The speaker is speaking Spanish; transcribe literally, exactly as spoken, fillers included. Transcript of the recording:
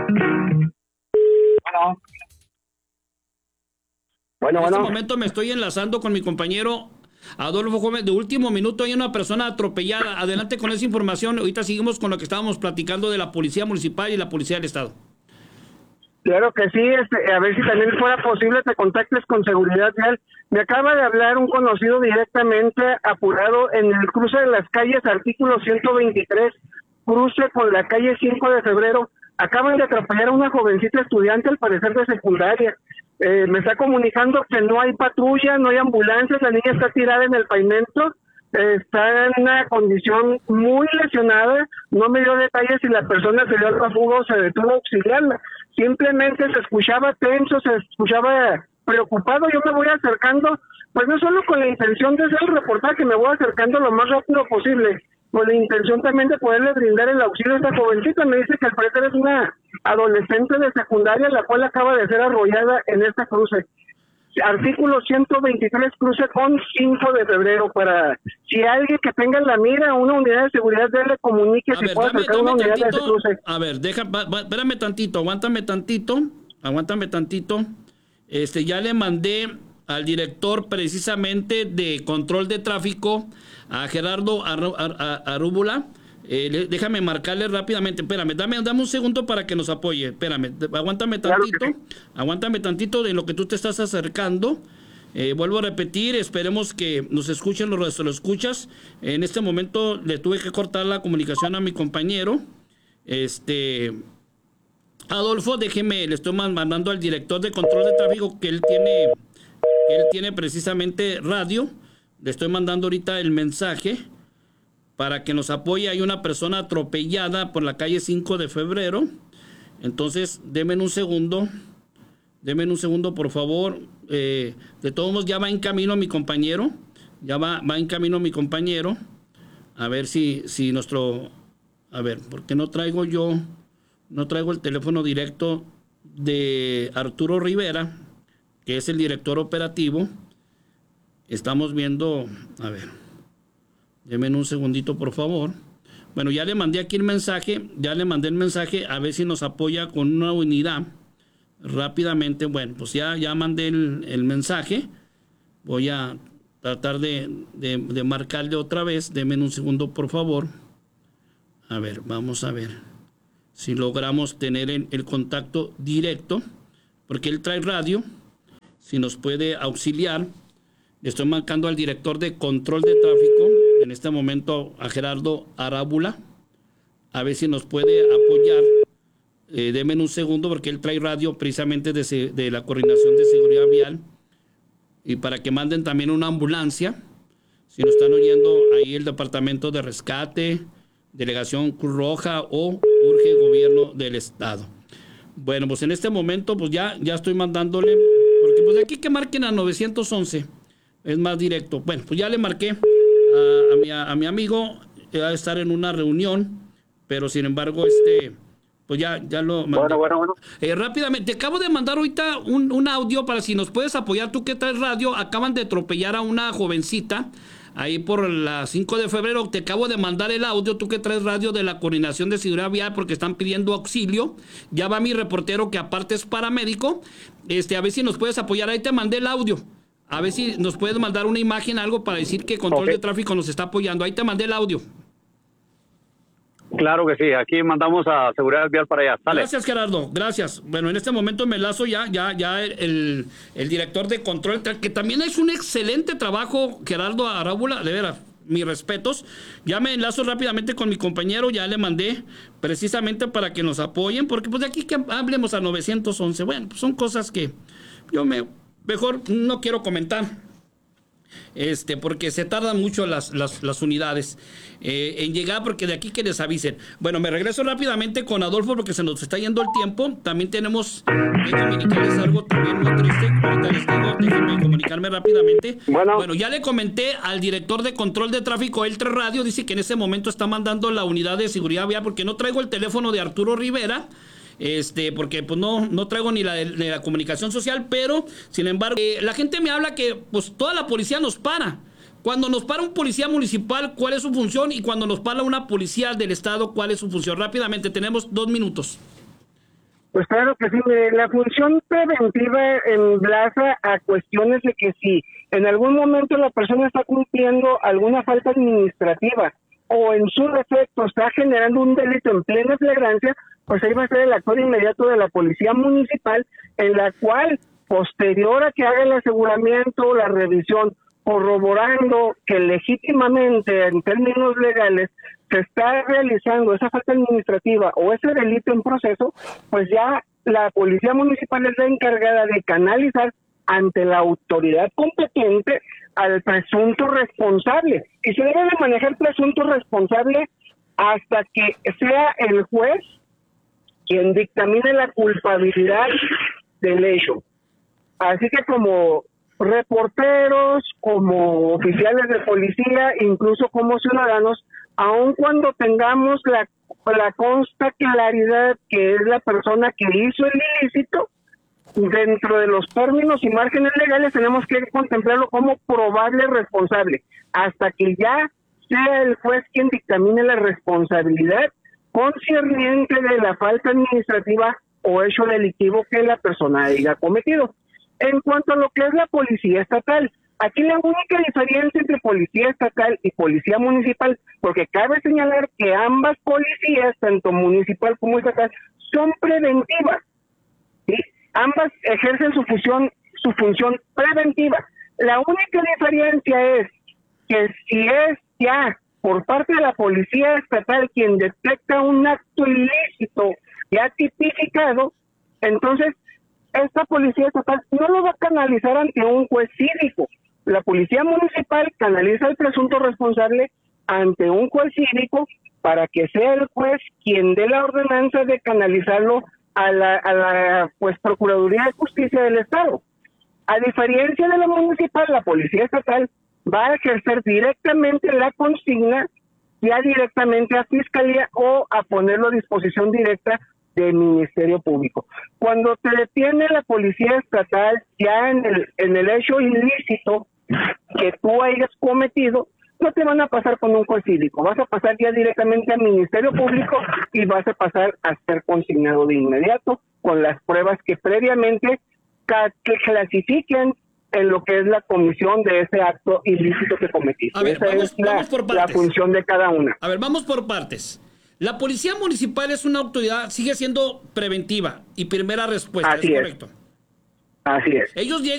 Bueno. Bueno, en bueno. este momento me estoy enlazando con mi compañero Adolfo Gómez. De último minuto hay una persona atropellada. Adelante con esa información. Ahorita seguimos con lo que estábamos platicando de la Policía Municipal y la Policía del Estado. Claro que sí, este, a ver si también fuera posible te contactes con Seguridad Vial. Me acaba de hablar un conocido directamente apurado en el cruce de las calles, artículo ciento veintitrés, cruce con la calle cinco de febrero. Acaban de atropellar a una jovencita estudiante, al parecer de secundaria. Eh, me está comunicando que no hay patrulla, no hay ambulancias, la niña está tirada en el pavimento, eh, está en una condición muy lesionada, no me dio detalles si la persona se dio al fuga o se detuvo a auxiliarla. Simplemente se escuchaba tenso, se escuchaba preocupado. Yo me voy acercando, pues no solo con la intención de hacer el reportaje, me voy acercando lo más rápido posible, con la intención también de poderle brindar el auxilio a esta jovencita. Me dice que al parecer es una adolescente de secundaria, la cual acaba de ser arrollada en esta cruce. Artículo ciento veintitrés, cruce con cinco de febrero, para si alguien que tenga en la mira una unidad de seguridad de él le comunique A si ver, puede dame, acercar dame una unidad de ese tantito. cruce. A ver, deja, va, va, espérame tantito, aguántame tantito, aguántame tantito. Este, ya le mandé al director precisamente de control de tráfico, a Gerardo Ar Ar Ar Arúbula. Eh, le, déjame marcarle rápidamente. Espérame, dame, dame un segundo para que nos apoye. Espérame, aguántame tantito. Claro sí. Aguántame tantito de lo que tú te estás acercando. Eh, vuelvo a repetir, esperemos que nos escuchen los lo escuchas. En este momento le tuve que cortar la comunicación a mi compañero. Este Adolfo, déjeme, le estoy mandando al director de control de tráfico que él tiene, que él tiene precisamente radio. Le estoy mandando ahorita el mensaje para que nos apoye. Hay una persona atropellada por la calle cinco de febrero. Entonces, denme un segundo. Denme un segundo, por favor. Eh, de todos modos, ya va en camino mi compañero. Ya va, va en camino mi compañero. A ver si, si nuestro... A ver, porque no traigo yo... No traigo el teléfono directo de Arturo Rivera, que es el director operativo. Estamos viendo... A ver... Denme un segundito, por favor. Bueno, ya le mandé aquí el mensaje. Ya le mandé el mensaje. A ver si nos apoya con una unidad. Rápidamente. Bueno, pues ya, ya mandé el, el mensaje. Voy a tratar de, de, de marcarle otra vez. Denme un segundo, por favor. A ver, vamos a ver si logramos tener el, el contacto directo. Porque él trae radio. Si nos puede auxiliar. Le estoy marcando al director de control de tráfico. En este momento a Gerardo Arábula, a ver si nos puede apoyar. Eh, denme un segundo porque él trae radio precisamente de, de la Coordinación de Seguridad Vial, y para que manden también una ambulancia, si nos están oyendo ahí el Departamento de Rescate, Delegación Cruz Roja o Urge Gobierno del Estado. Bueno, pues en este momento pues ya, ya estoy mandándole, porque pues de aquí que marquen a nueve once es más directo. Bueno, pues ya le marqué A, a, mi, a mi amigo. Va a estar en una reunión, pero sin embargo, este, pues ya, ya lo mandé. Bueno, bueno, bueno. Eh, rápidamente, te acabo de mandar ahorita un, un audio para si nos puedes apoyar, tú que traes radio. Acaban de atropellar a una jovencita ahí por la cinco de febrero. Te acabo de mandar el audio, tú que traes radio, de la Coordinación de Seguridad Vial, porque están pidiendo auxilio. Ya va mi reportero, que aparte es paramédico. Este, a ver si nos puedes apoyar. Ahí te mandé el audio. A ver si nos puedes mandar una imagen, algo para decir que Control okay. de Tráfico nos está apoyando. Ahí te mandé el audio. Claro que sí, aquí mandamos a Seguridad Vial para allá. Sale. Gracias, Gerardo, gracias. Bueno, en este momento me lazo ya, ya, ya el, el director de control, que también es un excelente trabajo, Gerardo Arábula, de veras, mis respetos. Ya me enlazo rápidamente con mi compañero, ya le mandé precisamente para que nos apoyen, porque pues de aquí que hablemos a nueve once, bueno, pues son cosas que yo me... Mejor no quiero comentar, este, porque se tardan mucho las, las, las unidades eh, en llegar, porque de aquí que les avisen. Bueno, me regreso rápidamente con Adolfo porque se nos está yendo el tiempo. También tenemos que comunicarles algo también muy triste. Ahorita les digo, déjenme comunicarme rápidamente. Bueno. bueno, ya le comenté al director de control de tráfico, el tres Radio, dice que en ese momento está mandando la unidad de seguridad vial, porque no traigo el teléfono de Arturo Rivera. Este, porque pues no, no traigo ni la, ni la comunicación social, pero sin embargo, eh, la gente me habla que pues toda la policía nos para. Cuando nos para un policía municipal, ¿cuál es su función? Y cuando nos para una policía del estado, ¿cuál es su función? Rápidamente, tenemos dos minutos. Pues claro que sí, mire, la función preventiva enlaza a cuestiones de que si en algún momento la persona está cumpliendo alguna falta administrativa o en su defecto está generando un delito en plena flagrancia, pues ahí va a ser el actor inmediato de la policía municipal, en la cual, posterior a que haga el aseguramiento o la revisión, corroborando que legítimamente, en términos legales, se está realizando esa falta administrativa o ese delito en proceso, pues ya la policía municipal es la encargada de canalizar ante la autoridad competente al presunto responsable. Y se debe de manejar presunto responsable hasta que sea el juez quien dictamine la culpabilidad del hecho. Así que como reporteros, como oficiales de policía, incluso como ciudadanos, aun cuando tengamos la, la consta claridad que es la persona que hizo el ilícito, dentro de los términos y márgenes legales tenemos que contemplarlo como probable responsable, hasta que ya sea el juez quien dictamine la responsabilidad concerniente de la falta administrativa o hecho delictivo que la persona haya cometido. En cuanto a lo que es la policía estatal, aquí la única diferencia entre policía estatal y policía municipal, porque cabe señalar que ambas policías, tanto municipal como estatal, son preventivas, ¿sí? Ambas ejercen su función, su función preventiva. La única diferencia es que si es ya por parte de la policía estatal quien detecta un acto ilícito ya tipificado, entonces esta policía estatal no lo va a canalizar ante un juez cívico. La policía municipal canaliza al presunto responsable ante un juez cívico para que sea el juez quien dé la ordenanza de canalizarlo a la, a la pues Procuraduría de Justicia del Estado. A diferencia de la municipal, la policía estatal va a ejercer directamente la consigna ya directamente a Fiscalía o a ponerlo a disposición directa del Ministerio Público. Cuando te detiene la policía estatal ya en el, en el hecho ilícito que tú hayas cometido, no te van a pasar con un juez cívico, vas a pasar ya directamente al Ministerio Público y vas a pasar a ser consignado de inmediato con las pruebas que previamente ca- que clasifiquen en lo que es la comisión de ese acto ilícito que cometiste. A ver, Esa vamos, es la, vamos por la partes. función de cada una. A ver, vamos por partes. La policía municipal es una autoridad, sigue siendo preventiva y primera respuesta, Así ¿es es. correcto? Así es. Ellos llegan